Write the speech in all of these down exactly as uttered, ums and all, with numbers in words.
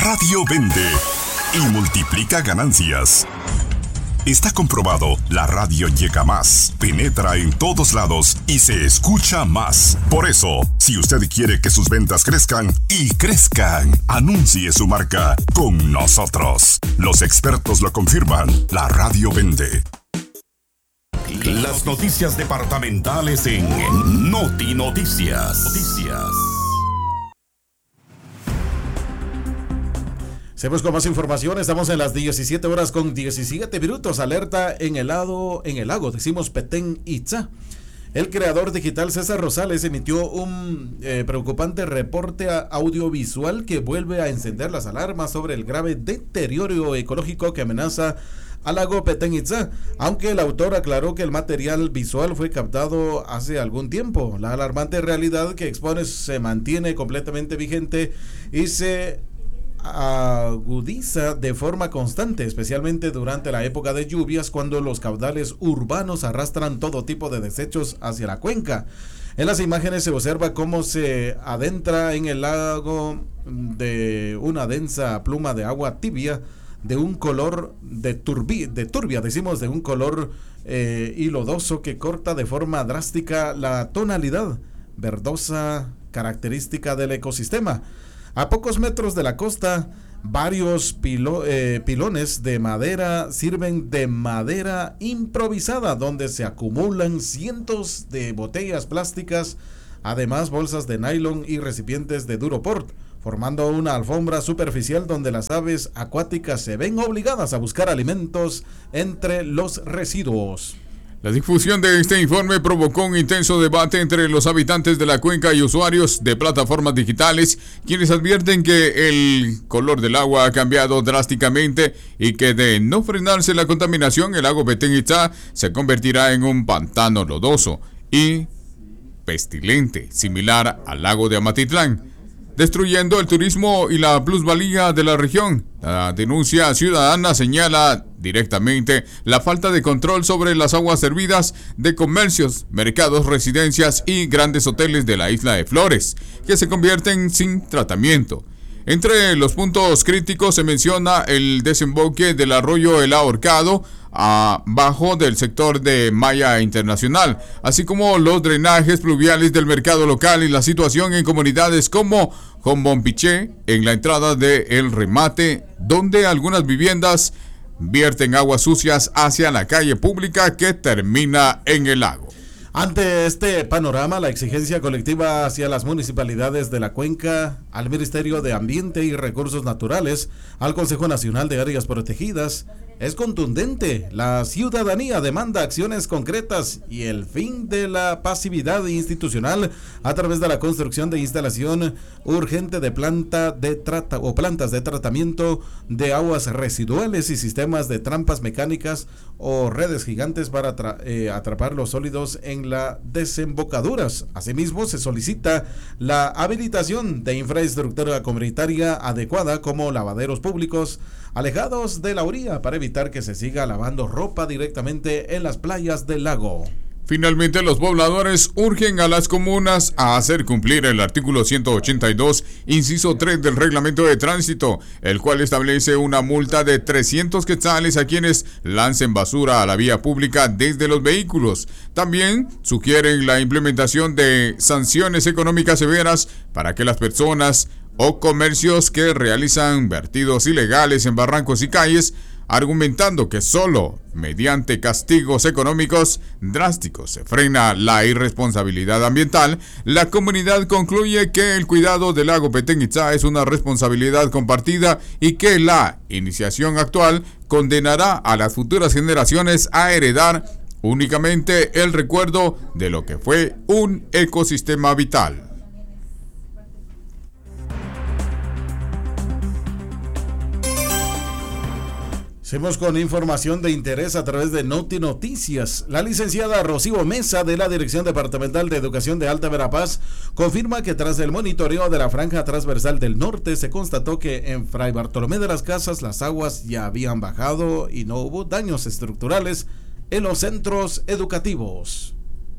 radio vende y multiplica ganancias. Está comprobado, la radio llega más, penetra en todos lados y se escucha más. Por eso, si usted quiere que sus ventas crezcan y crezcan, anuncie su marca con nosotros. Los expertos lo confirman, la radio vende. Las noticias departamentales en Noti Noticias. Noticias. Seguimos con más información. Estamos en las diecisiete horas con diecisiete minutos. Alerta en el lago, en el lago, decimos Petén Itzá. El creador digital César Rosales emitió un eh, preocupante reporte audiovisual que vuelve a encender las alarmas sobre el grave deterioro ecológico que amenaza al lago Petén Itzá, aunque el autor aclaró que el material visual fue captado hace algún tiempo. La alarmante realidad que expone se mantiene completamente vigente y se agudiza de forma constante, especialmente durante la época de lluvias, cuando los caudales urbanos arrastran todo tipo de desechos hacia la cuenca. En las imágenes se observa cómo se adentra en el lago de una densa pluma de agua tibia de un color de, turbi, de turbia, decimos de un color eh, hilodoso que corta de forma drástica la tonalidad verdosa característica del ecosistema. A pocos metros de la costa, varios pilo, eh, pilones de madera sirven de madera improvisada, donde se acumulan cientos de botellas plásticas, además bolsas de nylon y recipientes de Duroport, formando una alfombra superficial donde las aves acuáticas se ven obligadas a buscar alimentos entre los residuos. La difusión de este informe provocó un intenso debate entre los habitantes de la cuenca y usuarios de plataformas digitales, quienes advierten que el color del agua ha cambiado drásticamente y que de no frenarse la contaminación, el lago Petén Itzá se convertirá en un pantano lodoso y pestilente, similar al lago de Amatitlán, destruyendo el turismo y la plusvalía de la región. La denuncia ciudadana señala directamente la falta de control sobre las aguas servidas de comercios, mercados, residencias y grandes hoteles de la isla de Flores, que se convierten sin tratamiento. Entre los puntos críticos se menciona el desemboque del arroyo El Ahorcado abajo del sector de Maya Internacional, así como los drenajes pluviales del mercado local y la situación en comunidades como Jombompiché, en la entrada de El Remate, donde algunas viviendas vierten aguas sucias hacia la calle pública que termina en el lago. Ante este panorama, la exigencia colectiva hacia las municipalidades de la cuenca, al Ministerio de Ambiente y Recursos Naturales, al Consejo Nacional de Áreas Protegidas, es contundente. La ciudadanía demanda acciones concretas y el fin de la pasividad institucional a través de la construcción de instalación urgente de planta de trata o plantas de tratamiento de aguas residuales y sistemas de trampas mecánicas o redes gigantes para atra- eh, atrapar los sólidos en las desembocaduras. Asimismo, se solicita la habilitación de infraestructura comunitaria adecuada como lavaderos públicos alejados de la orilla para evitar que se siga lavando ropa directamente en las playas del lago. Finalmente, los pobladores urgen a las comunas a hacer cumplir el artículo ciento ochenta y dos, inciso tres del reglamento de tránsito, el cual establece una multa de trescientos quetzales a quienes lancen basura a la vía pública desde los vehículos. También sugieren la implementación de sanciones económicas severas para que las personas o comercios que realizan vertidos ilegales en barrancos y calles, argumentando que solo mediante castigos económicos drásticos se frena la irresponsabilidad ambiental. La comunidad concluye que el cuidado del lago Petén Itzá es una responsabilidad compartida y que la iniciación actual condenará a las futuras generaciones a heredar únicamente el recuerdo de lo que fue un ecosistema vital. Seguimos con información de interés a través de Noti Noticias. La licenciada Rocío Mesa de la Dirección Departamental de Educación de Alta Verapaz confirma que tras el monitoreo de la franja transversal del norte se constató que en Fray Bartolomé de las Casas las aguas ya habían bajado y no hubo daños estructurales en los centros educativos.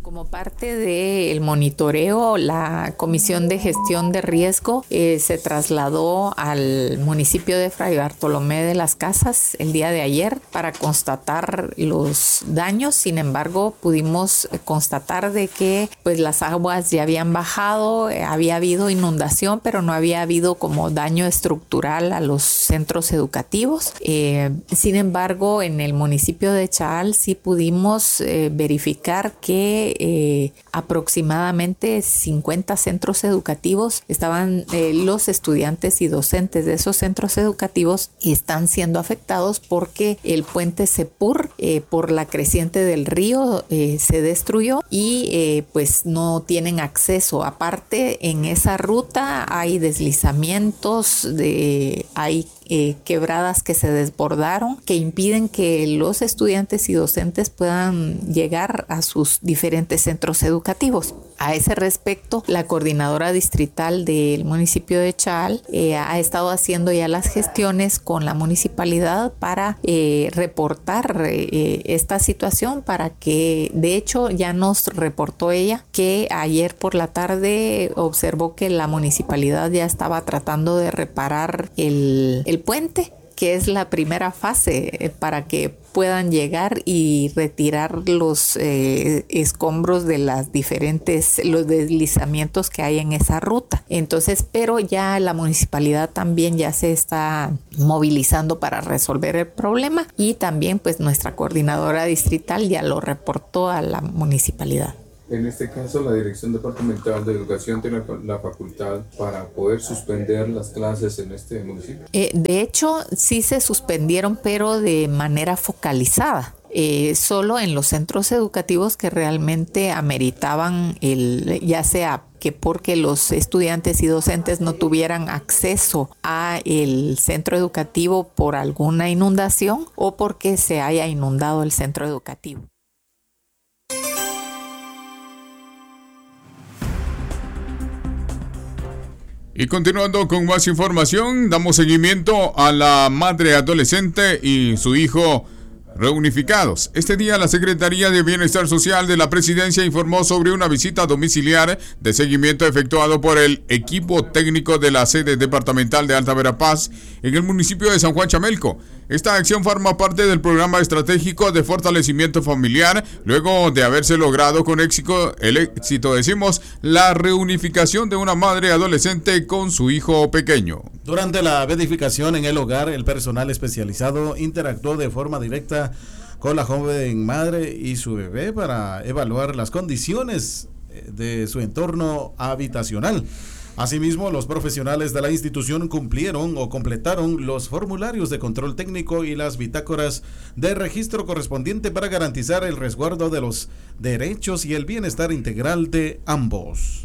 Como parte del monitoreo, la Comisión de Gestión de Riesgo eh, se trasladó al municipio de Fray Bartolomé de las Casas el día de ayer para constatar los daños. Sin embargo, pudimos constatar de que pues, las aguas ya habían bajado, eh, había habido inundación, pero no había habido como daño estructural a los centros educativos. Eh, sin embargo, en el municipio de Chaal sí pudimos eh, verificar que Eh, aproximadamente cincuenta centros educativos estaban, eh, los estudiantes y docentes de esos centros educativos están siendo afectados porque el puente Sepur eh, por la creciente del río eh, se destruyó y eh, pues no tienen acceso. Aparte, en esa ruta hay deslizamientos, de, hay Eh, quebradas que se desbordaron que impiden que los estudiantes y docentes puedan llegar a sus diferentes centros educativos. A ese respecto, la coordinadora distrital del municipio de Chaal eh, ha estado haciendo ya las gestiones con la municipalidad para eh, reportar eh, esta situación, para que, de hecho, ya nos reportó ella que ayer por la tarde observó que la municipalidad ya estaba tratando de reparar el, el puente, que es la primera fase para que puedan llegar y retirar los eh, escombros de las diferentes, los deslizamientos que hay en esa ruta. Entonces, pero ya la municipalidad también ya se está movilizando para resolver el problema y también pues nuestra coordinadora distrital ya lo reportó a la municipalidad. En este caso, la Dirección Departamental de Educación tiene la facultad para poder suspender las clases en este municipio. Eh, de hecho, sí se suspendieron, pero de manera focalizada. Eh, solo en los centros educativos que realmente ameritaban el, ya sea que porque los estudiantes y docentes no tuvieran acceso a el centro educativo por alguna inundación o porque se haya inundado el centro educativo. Y continuando con más información, damos seguimiento a la madre adolescente y su hijo reunificados. Este día la Secretaría de Bienestar Social de la Presidencia informó sobre una visita domiciliar de seguimiento efectuado por el equipo técnico de la sede departamental de Alta Verapaz en el municipio de San Juan Chamelco. Esta acción forma parte del programa estratégico de fortalecimiento familiar, luego de haberse logrado con éxito, el éxito decimos, la reunificación de una madre adolescente con su hijo pequeño. Durante la verificación en el hogar, el personal especializado interactuó de forma directa con la joven madre y su bebé para evaluar las condiciones de su entorno habitacional. Asimismo, los profesionales de la institución cumplieron o completaron los formularios de control técnico y las bitácoras de registro correspondiente para garantizar el resguardo de los derechos y el bienestar integral de ambos.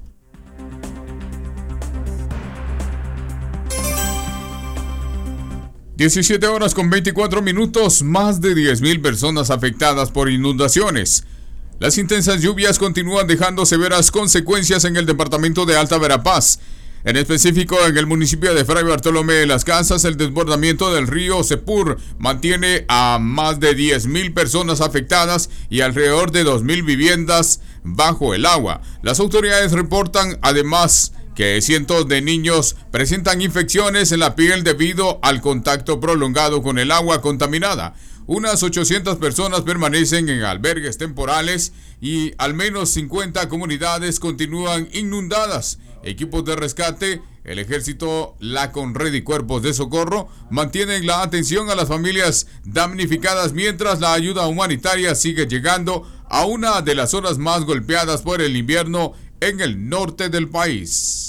diecisiete horas con veinticuatro minutos, más de diez mil personas afectadas por inundaciones. Las intensas lluvias continúan dejando severas consecuencias en el departamento de Alta Verapaz. En específico, en el municipio de Fray Bartolomé de las Casas, el desbordamiento del río Sepur mantiene a más de diez mil personas afectadas y alrededor de dos mil viviendas bajo el agua. Las autoridades reportan además que cientos de niños presentan infecciones en la piel debido al contacto prolongado con el agua contaminada. Unas ochocientas personas permanecen en albergues temporales y al menos cincuenta comunidades continúan inundadas. Equipos de rescate, el ejército, la Conred y cuerpos de socorro mantienen la atención a las familias damnificadas mientras la ayuda humanitaria sigue llegando a una de las zonas más golpeadas por el invierno en el norte del país.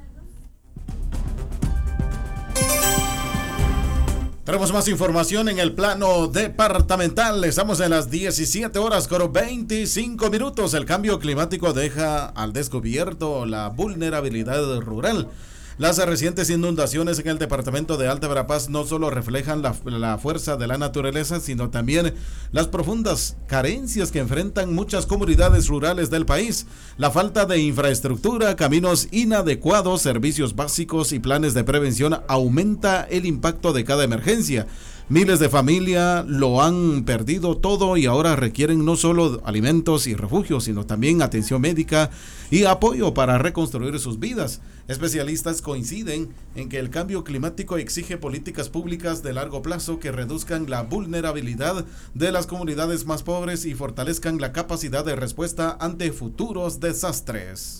Tenemos más información en el plano departamental. Estamos en las diecisiete horas con veinticinco minutos. El cambio climático deja al descubierto la vulnerabilidad rural. Las recientes inundaciones en el departamento de Alta Verapaz no solo reflejan la, la fuerza de la naturaleza, sino también las profundas carencias que enfrentan muchas comunidades rurales del país. La falta de infraestructura, caminos inadecuados, servicios básicos y planes de prevención aumenta el impacto de cada emergencia. Miles de familias lo han perdido todo y ahora requieren no solo alimentos y refugios, sino también atención médica y apoyo para reconstruir sus vidas. Especialistas coinciden en que el cambio climático exige políticas públicas de largo plazo que reduzcan la vulnerabilidad de las comunidades más pobres y fortalezcan la capacidad de respuesta ante futuros desastres.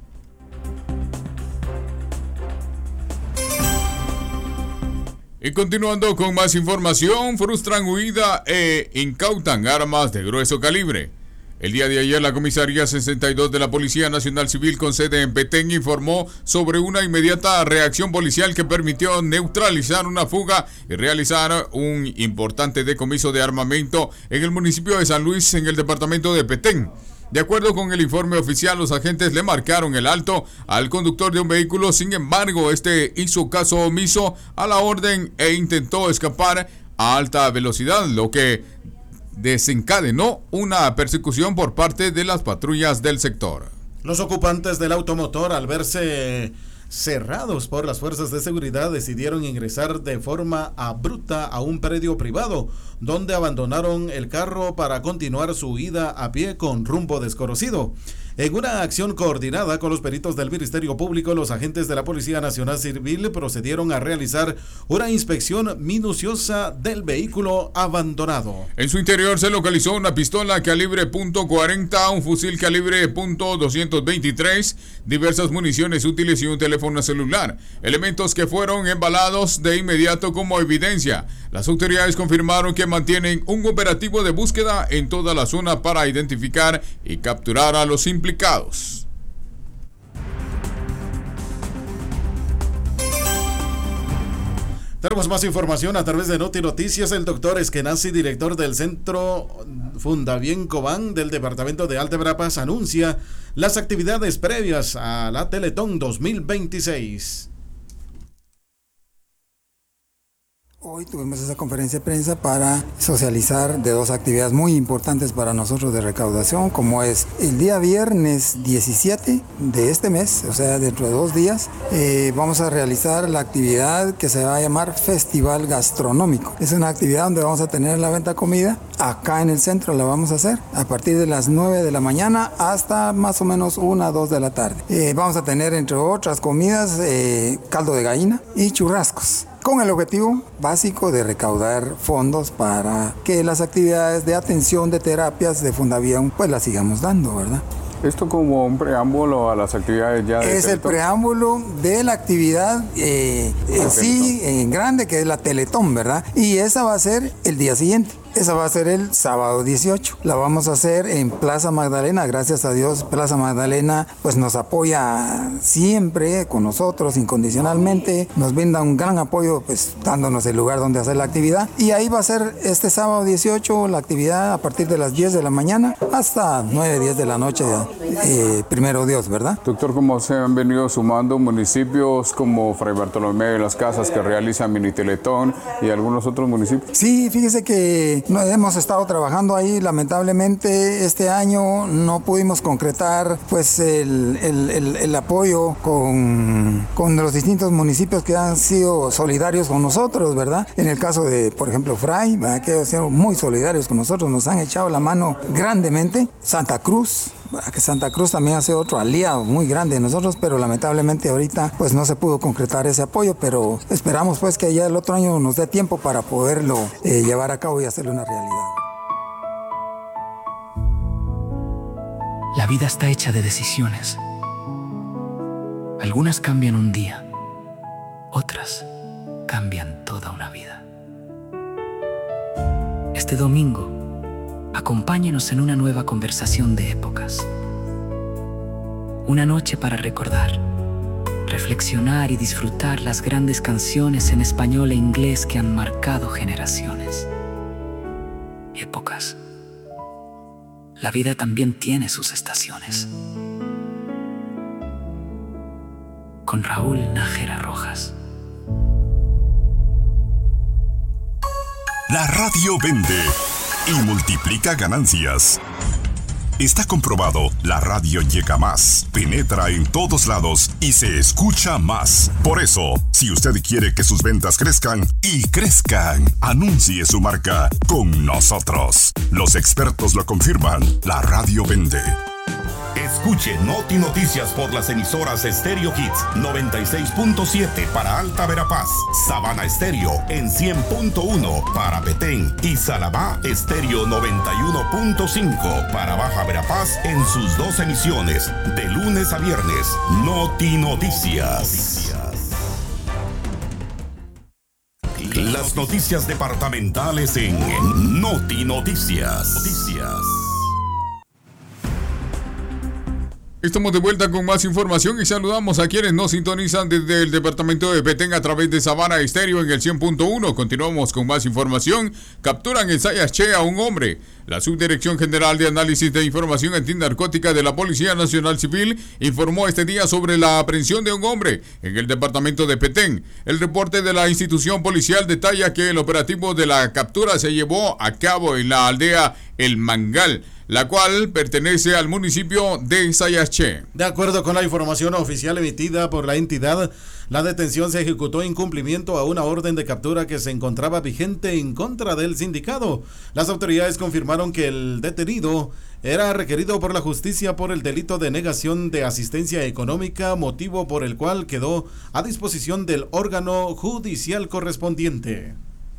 Y continuando con más información, frustran huida e incautan armas de grueso calibre. El día de ayer, la Comisaría sesenta y dos de la Policía Nacional Civil con sede en Petén informó sobre una inmediata reacción policial que permitió neutralizar una fuga y realizar un importante decomiso de armamento en el municipio de San Luis, en el departamento de Petén. De acuerdo con el informe oficial, los agentes le marcaron el alto al conductor de un vehículo. Sin embargo, este hizo caso omiso a la orden e intentó escapar a alta velocidad, lo que desencadenó una persecución por parte de las patrullas del sector. Los ocupantes del automotor, al verse cerrados por las fuerzas de seguridad, decidieron ingresar de forma abrupta a un predio privado, donde abandonaron el carro para continuar su huida a pie con rumbo desconocido. En una acción coordinada con los peritos del Ministerio Público, los agentes de la Policía Nacional Civil procedieron a realizar una inspección minuciosa del vehículo abandonado. En su interior se localizó una pistola calibre punto cuarenta, un fusil calibre punto doscientos veintitrés, diversas municiones útiles y un teléfono celular, elementos que fueron embalados de inmediato como evidencia. Las autoridades confirmaron que mantienen un operativo de búsqueda en toda la zona para identificar y capturar a los implicados. Tenemos más información a través de Noti Noticias. El doctor Eskenazi, director del Centro Fundavien Cobán del Departamento de Alta Verapaz, anuncia las actividades previas a la Teletón dos mil veintiséis. Hoy tuvimos esa conferencia de prensa para socializar de dos actividades muy importantes para nosotros de recaudación, como es el día viernes diecisiete de este mes, o sea, dentro de dos días, eh, vamos a realizar la actividad que se va a llamar Festival Gastronómico. Es una actividad donde vamos a tener la venta de comida, acá en el centro la vamos a hacer, a partir de las nueve de la mañana hasta más o menos una, dos de la tarde. Eh, vamos a tener, entre otras comidas, eh, caldo de gallina y churrascos, con el objetivo básico de recaudar fondos para que las actividades de atención de terapias de Fundavien pues las sigamos dando, ¿verdad? Esto como un preámbulo a las actividades ya de Es el preámbulo de la actividad eh, en sí, en grande, que es la Teletón, ¿verdad? Y esa va a ser el día siguiente. Esa va a ser el sábado dieciocho. La vamos a hacer en Plaza Magdalena. Gracias a Dios, Plaza Magdalena pues nos apoya siempre con nosotros incondicionalmente. Nos brinda un gran apoyo pues dándonos el lugar donde hacer la actividad. Y ahí va a ser este sábado dieciocho la actividad a partir de las diez de la mañana hasta nueve, diez de la noche. Eh, primero Dios, ¿verdad? Doctor, ¿cómo se han venido sumando municipios como Fray Bartolomé de las Casas que realizan mini Teletón y algunos otros municipios? Sí, fíjese que no, hemos estado trabajando ahí. Lamentablemente este año no pudimos concretar pues el, el, el, el apoyo con, con los distintos municipios que han sido solidarios con nosotros, ¿verdad? En el caso de, por ejemplo, Fray, ¿verdad?, que han sido muy solidarios con nosotros, nos han echado la mano grandemente. Santa Cruz, que Santa Cruz también ha sido otro aliado muy grande de nosotros, pero lamentablemente ahorita pues no se pudo concretar ese apoyo, pero esperamos pues que ya el otro año nos dé tiempo para poderlo eh, llevar a cabo y hacerlo una realidad. La vida está hecha de decisiones. Algunas cambian un día, otras cambian toda una vida. Este domingo, acompáñenos en una nueva conversación de épocas. Una noche para recordar, reflexionar y disfrutar las grandes canciones en español e inglés que han marcado generaciones. Épocas. La vida también tiene sus estaciones. Con Raúl Nájera Rojas. La radio vende y multiplica ganancias. Está comprobado, la radio llega más, penetra en todos lados y se escucha más. Por eso, si usted quiere que sus ventas crezcan y crezcan, anuncie su marca con nosotros. Los expertos lo confirman, la radio vende. Escuche Noti Noticias por las emisoras Stereo Hits noventa y seis punto siete para Alta Verapaz, Sabana Estéreo en cien punto uno para Petén y Salabá Estéreo noventa y uno punto cinco para Baja Verapaz en sus dos emisiones, de lunes a viernes. Noti Noticias. Las noticias departamentales en Noti Noticias. Noticias. Estamos de vuelta con más información y saludamos a quienes nos sintonizan desde el departamento de Petén a través de Sabana Estéreo en el cien punto uno. Continuamos con más información. Capturan en Sayaché a un hombre. La Subdirección General de Análisis de Información Antinarcótica de la Policía Nacional Civil informó este día sobre la aprehensión de un hombre en el departamento de Petén. El reporte de la institución policial detalla que el operativo de la captura se llevó a cabo en la aldea El Mangal, la cual pertenece al municipio de Sayaché. De acuerdo con la información oficial emitida por la entidad, la detención se ejecutó en cumplimiento a una orden de captura que se encontraba vigente en contra del sindicado. Las autoridades confirmaron que el detenido era requerido por la justicia por el delito de negación de asistencia económica, motivo por el cual quedó a disposición del órgano judicial correspondiente.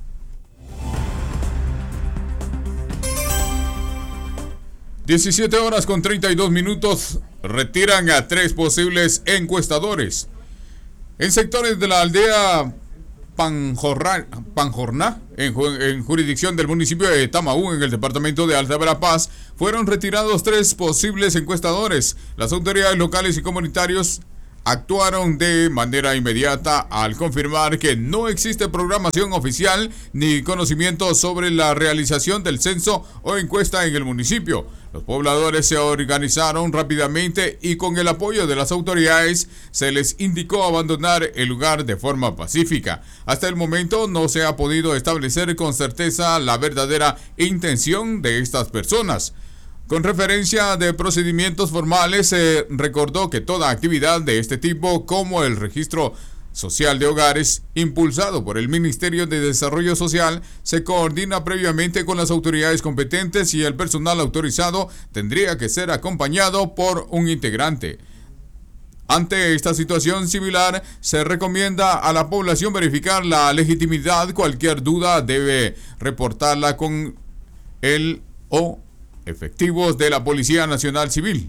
diecisiete horas con treinta y dos minutos. Retiran a tres posibles encuestadores. En sectores de la aldea Panjorra, Panjorná, en, en jurisdicción del municipio de Tamaú, en el departamento de Alta Verapaz, fueron retirados tres posibles encuestadores. Las autoridades locales y comunitarios actuaron de manera inmediata al confirmar que no existe programación oficial ni conocimiento sobre la realización del censo o encuesta en el municipio. Los pobladores se organizaron rápidamente y con el apoyo de las autoridades se les indicó abandonar el lugar de forma pacífica. Hasta el momento no se ha podido establecer con certeza la verdadera intención de estas personas. Con referencia de procedimientos formales, se recordó que toda actividad de este tipo, como el registro social de hogares, impulsado por el Ministerio de Desarrollo Social, se coordina previamente con las autoridades competentes y el personal autorizado tendría que ser acompañado por un integrante. Ante esta situación similar, se recomienda a la población verificar la legitimidad. Cualquier duda debe reportarla con el o efectivos de la Policía Nacional Civil.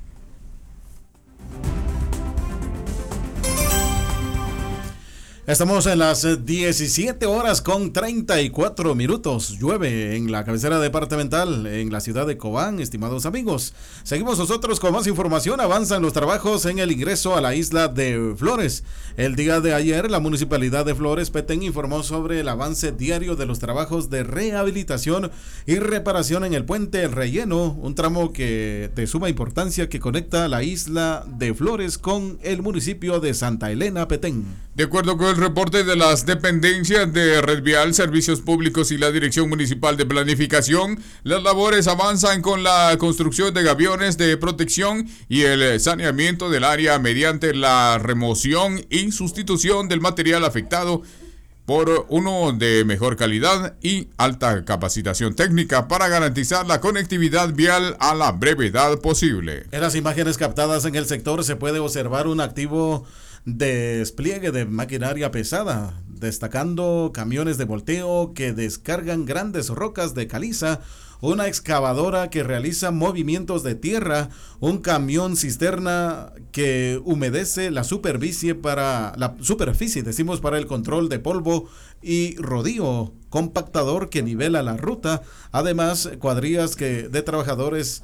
Estamos en las diecisiete horas con treinta y cuatro minutos. Llueve en la cabecera departamental en la ciudad de Cobán, estimados amigos. Seguimos nosotros con más información. Avanzan los trabajos en el ingreso a la isla de Flores. El día de ayer, la municipalidad de Flores, Petén, informó sobre el avance diario de los trabajos de rehabilitación y reparación en el puente El Relleno, un tramo que de suma importancia que conecta la isla de Flores con el municipio de Santa Elena, Petén. De acuerdo con el reporte de las dependencias de Red Vial, Servicios Públicos y la Dirección Municipal de Planificación, las labores avanzan con la construcción de gaviones de protección y el saneamiento del área mediante la remoción y sustitución del material afectado por uno de mejor calidad y alta capacitación técnica para garantizar la conectividad vial a la brevedad posible. En las imágenes captadas en el sector se puede observar un activo despliegue de maquinaria pesada, destacando camiones de volteo que descargan grandes rocas de caliza, una excavadora que realiza movimientos de tierra, un camión cisterna que humedece la superficie para la superficie, decimos, para el control de polvo y rodío, compactador que nivela la ruta, además cuadrillas que de trabajadores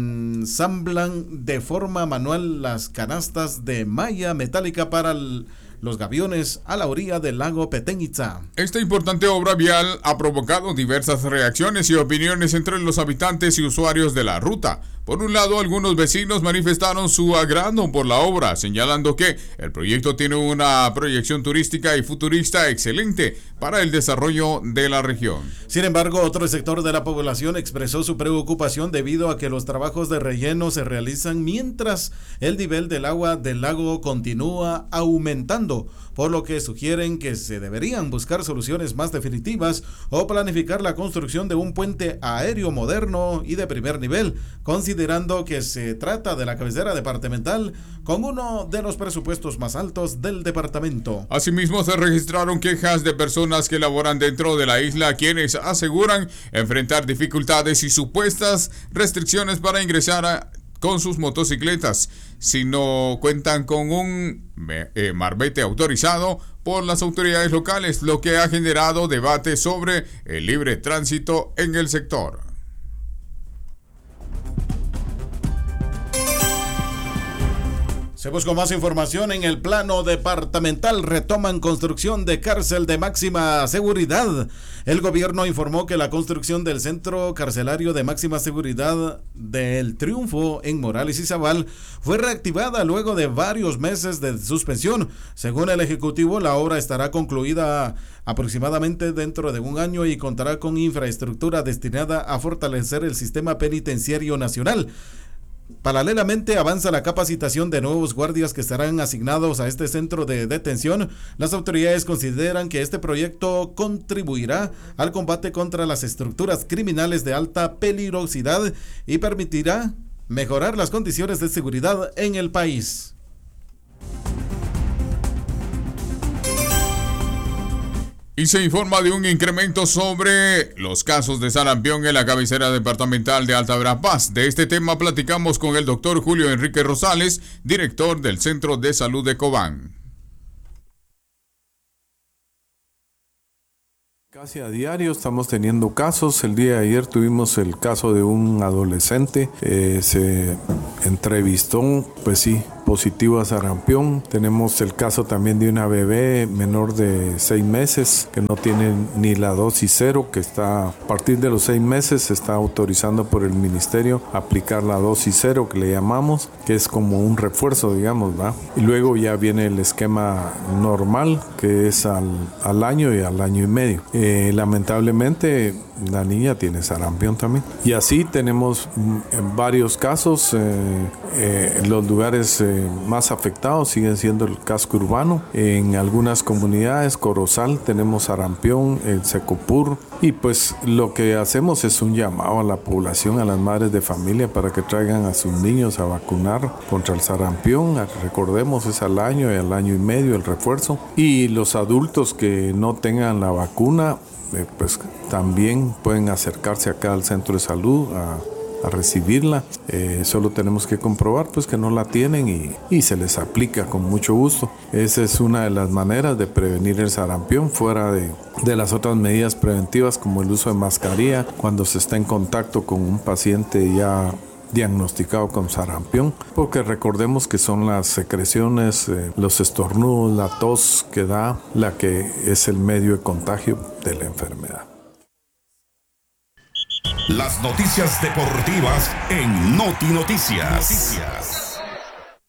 ensamblan de forma manual las canastas de malla metálica para el Los Gaviones a la orilla del lago Petén Itzá. Esta importante obra vial ha provocado diversas reacciones y opiniones entre los habitantes y usuarios de la ruta. Por un lado, algunos vecinos manifestaron su agrado por la obra, señalando que el proyecto tiene una proyección turística y futurista excelente para el desarrollo de la región. Sin embargo, otro sector de la población expresó su preocupación debido a que los trabajos de relleno se realizan mientras el nivel del agua del lago continúa aumentando, por lo que sugieren que se deberían buscar soluciones más definitivas o planificar la construcción de un puente aéreo moderno y de primer nivel, considerando que se trata de la cabecera departamental con uno de los presupuestos más altos del departamento. Asimismo, se registraron quejas de personas que laboran dentro de la isla, quienes aseguran enfrentar dificultades y supuestas restricciones para ingresar a con sus motocicletas si no cuentan con un eh, marbete autorizado por las autoridades locales, lo que ha generado debate sobre el libre tránsito en el sector. Seguimos con más información. En el plano departamental retoman construcción de cárcel de máxima seguridad. El gobierno informó que la construcción del centro carcelario de máxima seguridad del Triunfo en Morales y Zabal fue reactivada luego de varios meses de suspensión. Según el Ejecutivo, la obra estará concluida aproximadamente dentro de un año y contará con infraestructura destinada a fortalecer el sistema penitenciario nacional. Paralelamente avanza la capacitación de nuevos guardias que estarán asignados a este centro de detención. Las autoridades consideran que este proyecto contribuirá al combate contra las estructuras criminales de alta peligrosidad y permitirá mejorar las condiciones de seguridad en el país. Y se informa de un incremento sobre los casos de sarampión en la cabecera departamental de Alta Verapaz. De este tema platicamos con el doctor Julio Enrique Rosales, director del Centro de Salud de Cobán. Casi a diario estamos teniendo casos. El día de ayer tuvimos el caso de un adolescente, eh, se entrevistó, pues sí, positivo a sarampión. Tenemos el caso también de una bebé menor de seis meses que no tiene ni la dosis cero, que está a partir de los seis meses se está autorizando por el ministerio aplicar la dosis cero, que le llamamos, que es como un refuerzo, digamos, ¿verdad? Y luego ya viene el esquema normal, que es al, al año y al año y medio. Eh, lamentablemente la niña tiene sarampión también. Y así tenemos mm, varios casos. Eh, eh, los lugares eh, más afectados siguen siendo el casco urbano. En algunas comunidades, Corozal, tenemos sarampión, el Secopur. Y pues lo que hacemos es un llamado a la población, a las madres de familia, para que traigan a sus niños a vacunar contra el sarampión. Recordemos, es al año y al año y medio el refuerzo. Y los adultos que no tengan la vacuna, eh, pues también pueden acercarse acá al centro de salud a a recibirla. Eh, solo tenemos que comprobar pues que no la tienen y, y se les aplica con mucho gusto. Esa es una de las maneras de prevenir el sarampión, fuera de, de las otras medidas preventivas como el uso de mascarilla cuando se está en contacto con un paciente ya diagnosticado con sarampión, porque recordemos que son las secreciones, eh, los estornudos, la tos que da la que es el medio de contagio de la enfermedad. Las noticias deportivas en Noti Noticias. Noticias.